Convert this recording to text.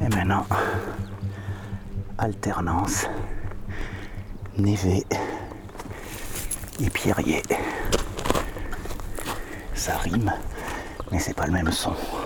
Et maintenant, alternance, névé et pierrier. Ça rime, mais c'est pas le même son.